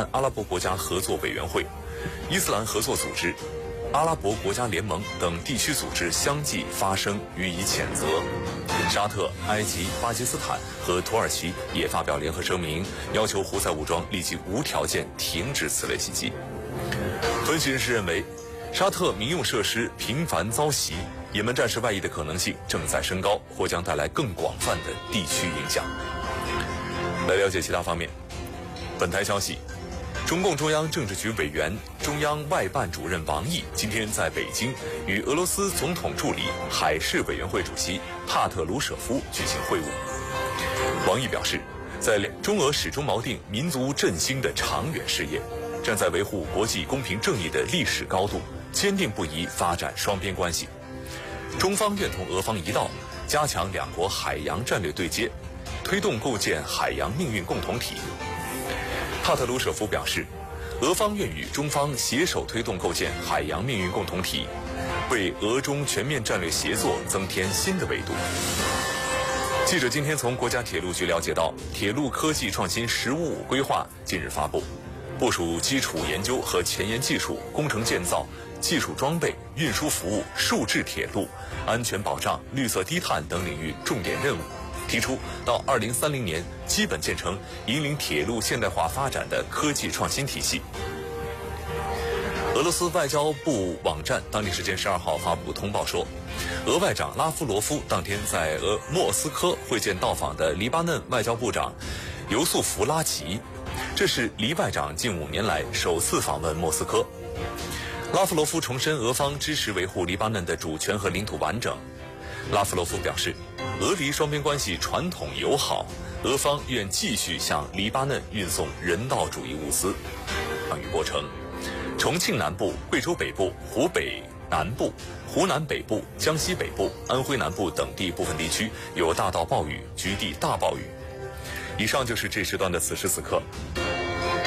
阿拉伯国家合作委员会、伊斯兰合作组织、阿拉伯国家联盟等地区组织相继发声予以谴责。沙特、埃及、巴基斯坦和土耳其也发表联合声明，要求胡塞武装立即无条件停止此类袭击。分析人士认为，沙特民用设施频繁遭袭，也门战事外溢的可能性正在升高，或将带来更广泛的地区影响。来了解其他方面，本台消息，中共中央政治局委员、中央外办主任王毅今天在北京与俄罗斯总统助理、海事委员会主席帕特鲁舍夫举行会晤。王毅表示，在中俄始终锚定民族振兴的长远事业，站在维护国际公平正义的历史高度，坚定不移发展双边关系。中方愿同俄方一道，加强两国海洋战略对接，推动构建海洋命运共同体。帕特鲁舍夫表示，俄方愿与中方携手推动构建海洋命运共同体，为俄中全面战略协作增添新的维度。记者今天从国家铁路局了解到，铁路科技创新“15+5”规划近日发布，部署基础研究和前沿技术、工程建造、技术装备、运输服务、数字铁路、安全保障、绿色低碳等领域重点任务，提出到2030年基本建成引领铁路现代化发展的科技创新体系。俄罗斯外交部网站当地时间12号发布通报说，俄外长拉夫罗夫当天在莫斯科会见到访的黎巴嫩外交部长尤素弗拉奇，这是黎外长近5年来首次访问莫斯科。拉夫罗夫重申俄方支持维护黎巴嫩的主权和领土完整。拉夫罗夫表示，俄黎双边关系传统友好，俄方愿继续向黎巴嫩运送人道主义物资。与过程，重庆南部、贵州北部、湖北南部、湖南北部、江西北部、安徽南部等地部分地区有大到暴雨，局地大暴雨。以上就是这时段的此时此刻。